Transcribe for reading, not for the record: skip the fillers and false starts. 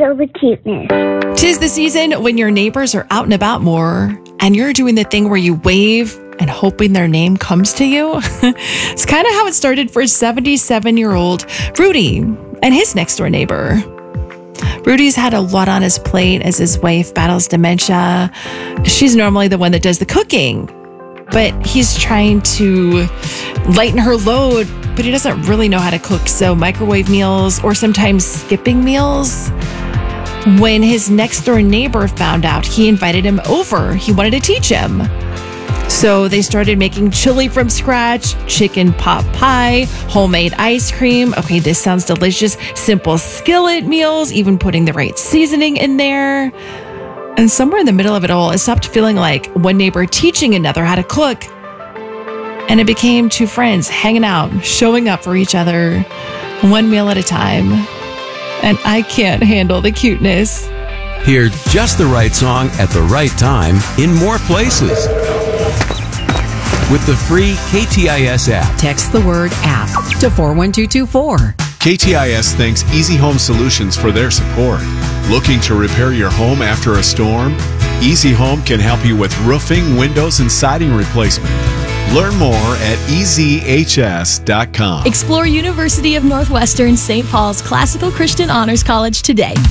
handle the cuteness. 'Tis the season when your neighbors are out and about more, and you're doing the thing where you wave and hoping their name comes to you. It's kind of how it started for 77-year-old Rudy and his next door neighbor. Rudy's had a lot on his plate as his wife battles dementia. She's normally the one that does the cooking, but he's trying to lighten her load, but he doesn't really know how to cook, so microwave meals or sometimes skipping meals. When his next door neighbor found out, he invited him over. He wanted to teach him. So they started making chili from scratch, chicken pot pie, homemade ice cream. Okay, this sounds delicious. Simple skillet meals, even putting the right seasoning in there. And somewhere in the middle of it all, it stopped feeling like one neighbor teaching another how to cook. And it became two friends hanging out, showing up for each other, one meal at a time. And I can't handle the cuteness. Hear just the right song at the right time in more places. With the free KTIS app. Text the word app to 41224. KTIS thanks Easy Home Solutions for their support. Looking to repair your home after a storm? Easy Home can help you with roofing, windows, and siding replacement. Learn more at ezhs.com. Explore University of Northwestern St. Paul's Classical Christian Honors College today.